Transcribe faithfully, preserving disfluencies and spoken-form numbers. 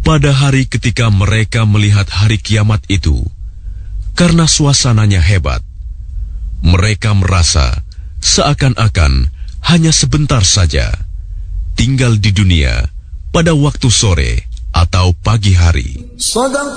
Pada hari ketika mereka melihat hari kiamat itu, karena suasananya hebat, mereka merasa seakan-akan hanya sebentar saja tinggal di dunia pada waktu sore atau pagi hari.